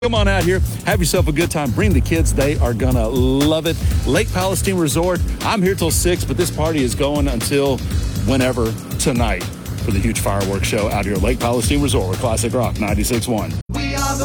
Come on out here, have yourself a good time, bring the kids, they are gonna love it. Lake Palestine Resort, I'm here till 6, but this party is going until whenever tonight for the huge fireworks show out here at Lake Palestine Resort with Classic Rock 96.1.